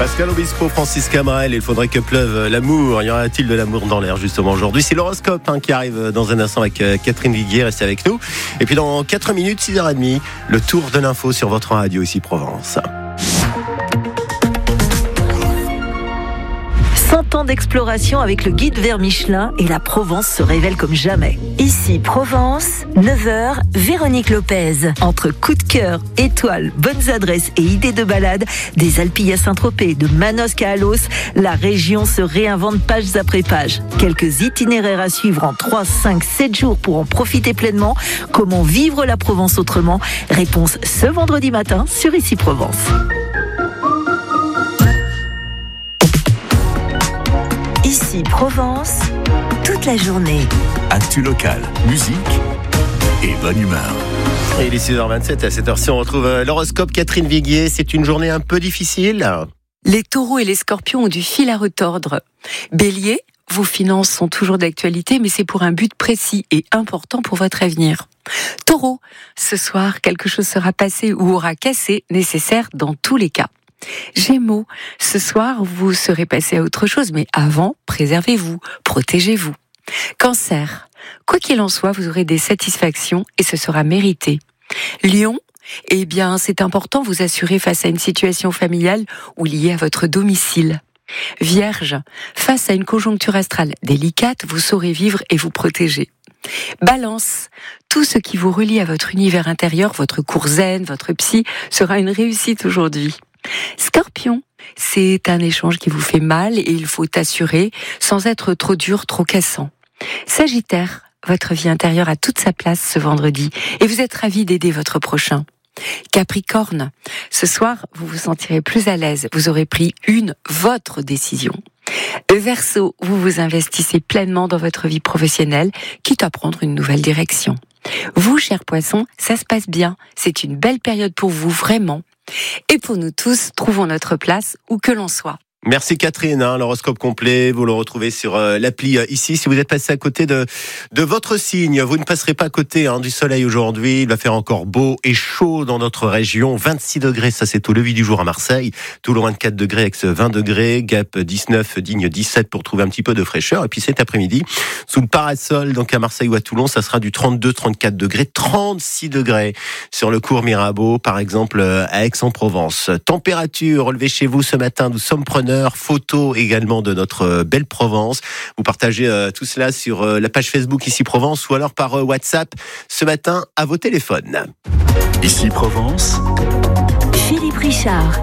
Pascal Obispo, Francis Cabrel, il faudrait que pleuve l'amour. Y aura-t-il de l'amour dans l'air justement aujourd'hui? C'est l'horoscope qui arrive dans un instant avec Catherine Viguier, restez avec nous. Et puis dans 4 minutes, 6h30, le tour de l'info sur votre radio ici Provence. 100 ans d'exploration avec le guide vers Michelin et la Provence se révèle comme jamais. Ici Provence, 9h, Véronique Lopez. Entre coups de cœur, étoiles, bonnes adresses et idées de balade, des Alpilles à Saint-Tropez, de Manosque à Alos, la région se réinvente pages après pages. Quelques itinéraires à suivre en 3, 5, 7 jours pour en profiter pleinement. Comment vivre la Provence autrement? Réponse ce vendredi matin sur Ici Provence. Ici Provence, toute la journée. Actu local, musique et bonne humeur. Et il est 6h27, à cette heure-ci, on retrouve l'horoscope Catherine Viguier. C'est une journée un peu difficile. Les taureaux et les scorpions ont du fil à retordre. Bélier, vos finances sont toujours d'actualité, mais c'est pour un but précis et important pour votre avenir. Taureau, ce soir, quelque chose sera passé ou aura cassé, nécessaire dans tous les cas. Gémeaux, ce soir, vous serez passé à autre chose, mais avant, préservez-vous, protégez-vous. Cancer, quoi qu'il en soit, vous aurez des satisfactions et ce sera mérité. Lion, eh bien, c'est important, vous assurer face à une situation familiale ou liée à votre domicile. Vierge, face à une conjoncture astrale délicate, vous saurez vivre et vous protéger. Balance, tout ce qui vous relie à votre univers intérieur, votre cours zen, votre psy, sera une réussite aujourd'hui. Scorpion, c'est un échange qui vous fait mal et il faut assurer sans être trop dur, trop cassant. Sagittaire, votre vie intérieure a toute sa place ce vendredi et vous êtes ravi d'aider votre prochain. Capricorne, ce soir, vous vous sentirez plus à l'aise, vous aurez pris votre décision. Verseau, vous vous investissez pleinement dans votre vie professionnelle, quitte à prendre une nouvelle direction. Vous, chers poissons, ça se passe bien, c'est une belle période pour vous, vraiment. Et pour nous tous, trouvons notre place où que l'on soit. Merci Catherine, l'horoscope complet, vous le retrouvez sur l'appli ici. Si vous êtes passé à côté de votre signe, vous ne passerez pas à côté du soleil aujourd'hui. Il va faire encore beau et chaud dans notre région. 26 degrés, ça c'est au lever du jour à Marseille. Toulon 24 degrés, Aix 20 degrés, Gap 19, Digne 17 pour trouver un petit peu de fraîcheur. Et puis cet après-midi, sous le parasol, donc à Marseille ou à Toulon, ça sera du 32, 34 degrés, 36 degrés sur le cours Mirabeau, par exemple à Aix-en-Provence. Température relevée chez vous ce matin, nous sommes preneurs. Photos également de notre belle Provence. Vous partagez tout cela sur la page Facebook Ici Provence ou alors par WhatsApp ce matin à vos téléphones. Ici Provence, Philippe Richard.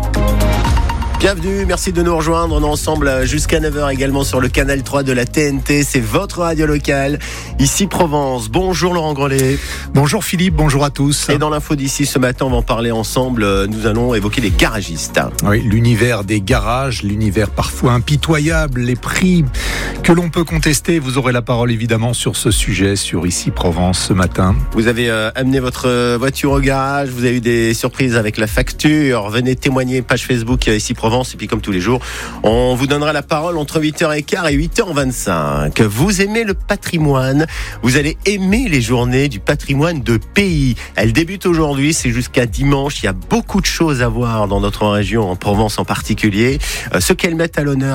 Bienvenue, merci de nous rejoindre. On est ensemble jusqu'à 9h également sur le canal 3 de la TNT. C'est votre radio locale, Ici Provence. Bonjour Laurent Grelet. Bonjour Philippe, bonjour à tous. Et dans l'info d'ici ce matin, on va en parler ensemble. Nous allons évoquer les garagistes. Oui, l'univers des garages, l'univers parfois impitoyable, les prix que l'on peut contester. Vous aurez la parole évidemment sur ce sujet, sur Ici Provence ce matin. Vous avez amené votre voiture au garage, vous avez eu des surprises avec la facture. Venez témoigner, page Facebook Ici Provence. Et puis comme tous les jours, on vous donnera la parole entre 8h15 et 8h25. Vous aimez le patrimoine, vous allez aimer les journées du patrimoine de pays. Elles débutent aujourd'hui, c'est jusqu'à dimanche. Il y a beaucoup de choses à voir dans notre région, en Provence en particulier. Ce qu'elles mettent à l'honneur,